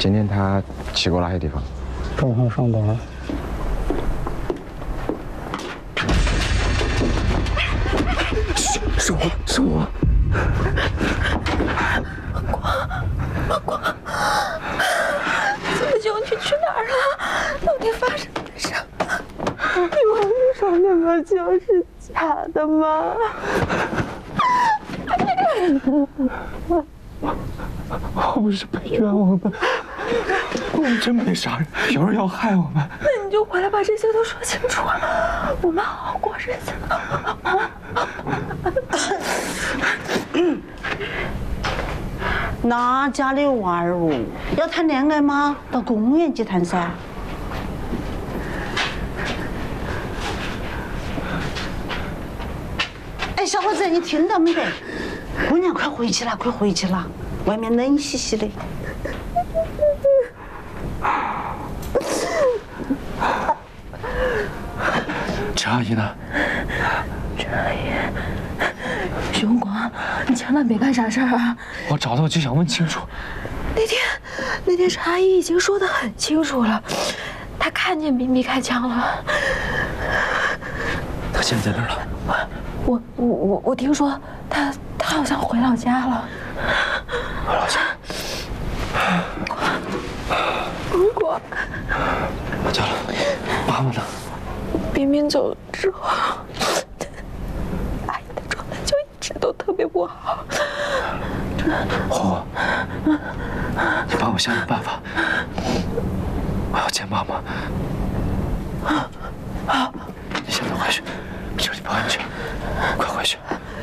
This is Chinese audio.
今天他去过哪些地方？ 正常上班。 是我，是我。 光，这么久你去哪儿了？到底发生了什么？你说那个酒是假的吗？ 我不是被冤枉的，我们真没杀人，有人要害我们。 那你就回来把这些都说清楚，我们好好过日子。 哪家的娃儿哦？要谈恋爱吗？到公园去谈噻。哎，小伙子，你听到没得？姑娘，快回去了，快回去了，外面冷兮兮的。 陈阿姨呢？ 陈阿姨，雄光，你千万别干傻事儿啊！ 我找到就想问清楚。 那天陈阿姨已经说得很清楚了，她看见咪咪开枪了。 她现在在哪儿了？ 我听说她好像回老家了。 回老家。 光， 回家了。妈妈呢？ 冰冰走了之后，阿姨的状态就一直都特别不好。 火，你帮我想想办法，我要见妈妈。好，你现在回去，这里不安全，快回去。